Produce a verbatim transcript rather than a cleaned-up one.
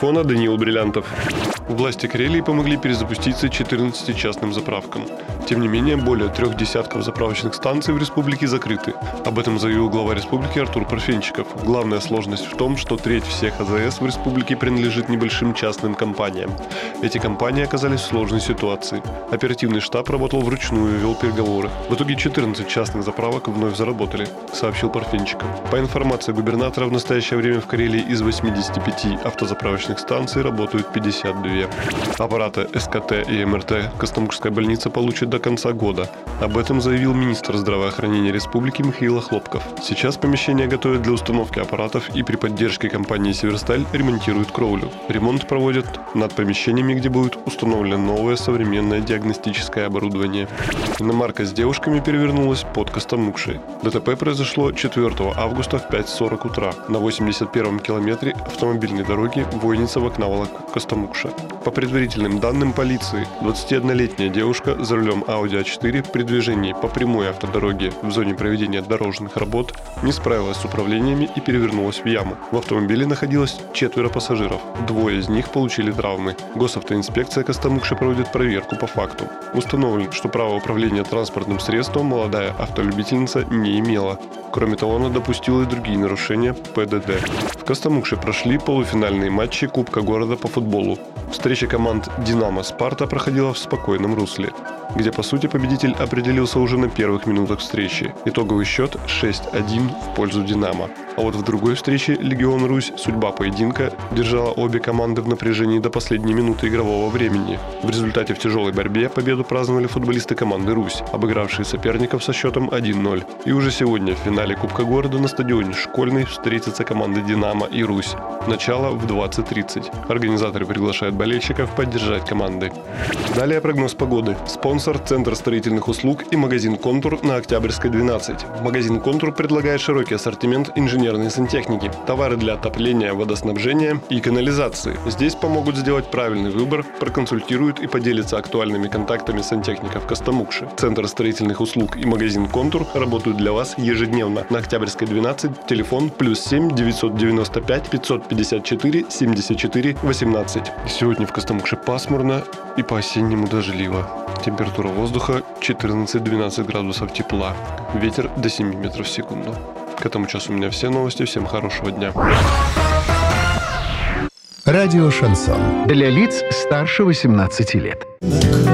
Фона Даниил Бриллиантов. Власти Карелии помогли перезапуститься четырнадцати частным заправкам. Тем не менее, более трех десятков заправочных станций в республике закрыты. Об этом заявил глава республики Артур Парфенчиков. Главная сложность в том, что треть всех А Зэ Эс в республике принадлежит небольшим частным компаниям. Эти компании оказались в сложной ситуации. Оперативный штаб работал вручную и вел переговоры. В итоге четырнадцать частных заправок вновь заработали, сообщил Парфенчиков. По информации губернатора, в настоящее время в Карелии из восьмидесяти пяти автозаправочных станций работают пятьдесят две. Аппараты Эс Ка Тэ и Эм Эр Тэ Костомукшская больница получит до конца года. Об этом заявил министр здравоохранения республики Михаил Охлопков. Сейчас помещение готовят для установки аппаратов и при поддержке компании «Северсталь» ремонтируют кровлю. Ремонт проводят над помещениями, где будет установлено новое современное диагностическое оборудование. Иномарка с девушками перевернулась под Костомукшей. Дэ Тэ Пэ произошло четвёртого августа в пять сорок утра на восемьдесят первом километре автомобильной дороги Войница-Вакнаволок-Костомукша. По предварительным данным полиции, двадцатиоднолетняя девушка за рулем Ауди А четыре при движении по прямой автодороге в зоне проведения дорожных работ не справилась с управлениями и перевернулась в яму. В автомобиле находилось четверо пассажиров. Двое из них получили травмы. Госавтоинспекция Костомукши проводит проверку по факту. Установлено, что право управления транспортным средством молодая автолюбительница не имела. Кроме того, она допустила и другие нарушения Пэ Дэ Дэ. В Костомукше прошли полуфинальные матчи Кубка города по футболу. Встреча команд «Динамо» «Спарта» проходила в спокойном русле, где, по сути, победитель определился уже на первых минутах встречи. Итоговый счет шесть один в пользу «Динамо». А вот в другой встрече «Легион Русь» судьба поединка держала обе команды в напряжении до последней минуты игрового времени. В результате в тяжелой борьбе победу праздновали футболисты команды «Русь», обыгравшие соперников со счетом один ноль. И уже сегодня в финале Кубка города на стадионе «Школьный» встретятся команды «Динамо» и «Русь». Начало в двадцать тридцать. Организаторы приглашают болельщиков поддержать команды. Далее прогноз погоды. Спонсор – Центр строительных услуг и магазин «Контур» на Октябрьской, двенадцать. Магазин «Контур» предлагает широкий ассортимент инженерной сантехники, товары для отопления, водоснабжения и канализации. Здесь помогут сделать правильный выбор, проконсультируют и поделятся актуальными контактами сантехников Костомукши. Центр строительных услуг и магазин «Контур» работают для вас ежедневно. На Октябрьской, двенадцать, телефон плюс семь девятьсот девяносто пять пятьсот пятьдесят четыре семьдесят четыре восемнадцать. Сегодня в Костомукше пасмурно и по-осеннему дождливо. Температура воздуха четырнадцать-двенадцать градусов тепла. Ветер до семи метров в секунду. К этому часу у меня все новости. Всем хорошего дня. Радио «Шансон». Для лиц старше восемнадцати лет.